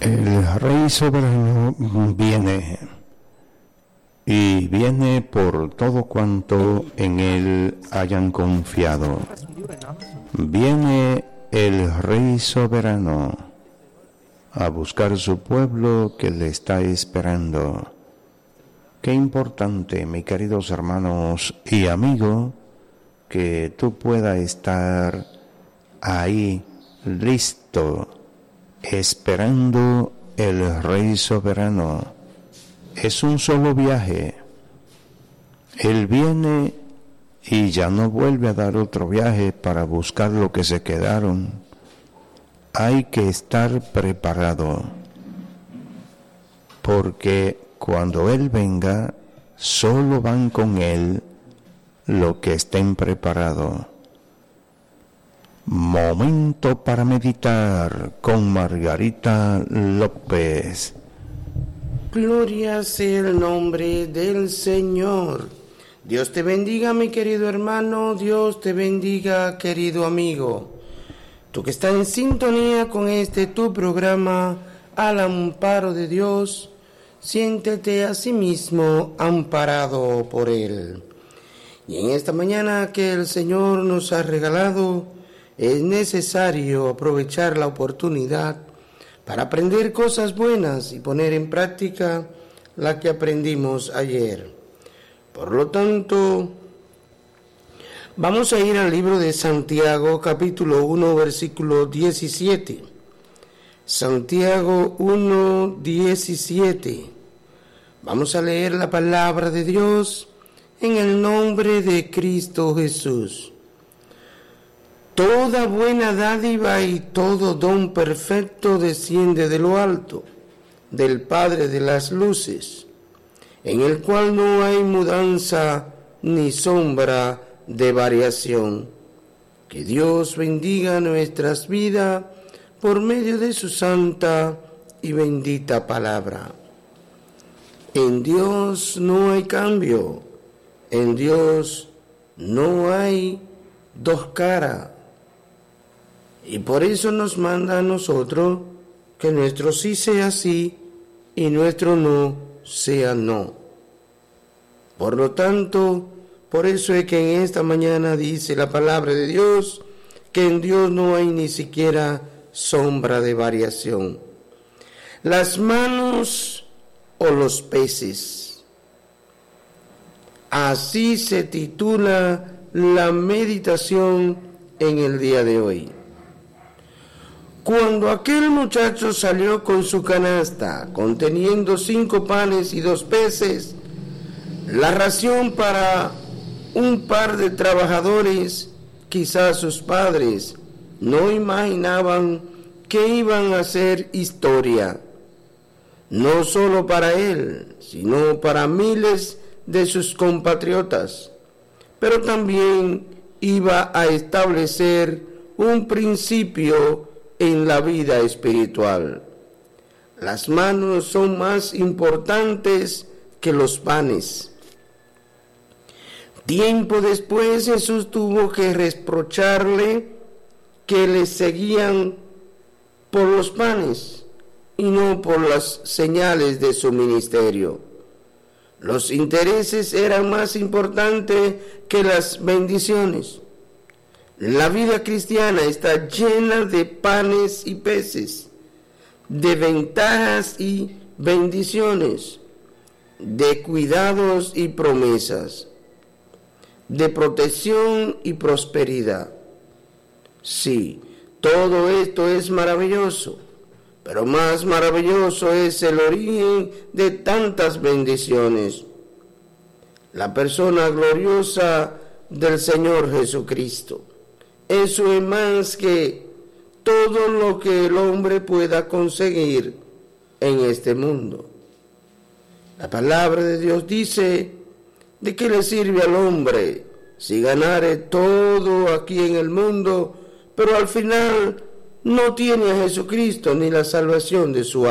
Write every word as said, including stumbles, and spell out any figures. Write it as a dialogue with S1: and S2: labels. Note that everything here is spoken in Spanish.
S1: El Rey soberano viene, y viene por todo cuanto en él hayan confiado. Viene el Rey soberano a buscar su pueblo que le está esperando. Qué importante, mis queridos hermanos y amigos, que tú puedas estar ahí listo, esperando el Rey soberano. Es un solo viaje. Él viene y ya no vuelve a dar otro viaje para buscar lo que se quedaron. Hay que estar preparado, porque cuando Él venga, solo van con Él los que estén preparados. Momento para meditar con Margarita López.
S2: Gloria sea el nombre del Señor. Dios te bendiga, mi querido hermano. Dios te bendiga, querido amigo. Tú que estás en sintonía con este tu programa, Al Amparo de Dios, siéntete a sí mismo amparado por Él. Y en esta mañana que el Señor nos ha regalado, es necesario aprovechar la oportunidad para aprender cosas buenas y poner en práctica la que aprendimos ayer. Por lo tanto, vamos a ir al libro de Santiago, capítulo uno, versículo diecisiete. Santiago uno, diecisiete. Vamos a leer la palabra de Dios en el nombre de Cristo Jesús. Toda buena dádiva y todo don perfecto desciende de lo alto, del Padre de las luces, en el cual no hay mudanza ni sombra de variación. Que Dios bendiga nuestras vidas por medio de su santa y bendita palabra. En Dios no hay cambio, en Dios no hay dos caras. Y por eso nos manda a nosotros que nuestro sí sea sí y nuestro no sea no. Por lo tanto, por eso es que en esta mañana dice la palabra de Dios que en Dios no hay ni siquiera sombra de variación. Las manos o los peces. Así se titula la meditación en el día de hoy. Cuando aquel muchacho salió con su canasta conteniendo cinco panes y dos peces, la ración para un par de trabajadores, quizás sus padres, no imaginaban que iban a hacer historia, no solo para él, sino para miles de sus compatriotas, pero también iba a establecer un principio en la vida espiritual. Las manos son más importantes que los panes. Tiempo después Jesús tuvo que reprocharle que le seguían por los panes y no por las señales de su ministerio. Los intereses eran más importantes que las bendiciones. La vida cristiana está llena de panes y peces, de ventajas y bendiciones, de cuidados y promesas, de protección y prosperidad. Sí, todo esto es maravilloso, pero más maravilloso es el origen de tantas bendiciones. La persona gloriosa del Señor Jesucristo. Eso es más que todo lo que el hombre pueda conseguir en este mundo. La palabra de Dios dice: ¿de qué le sirve al hombre si ganare todo aquí en el mundo, pero al final no tiene a Jesucristo ni la salvación de su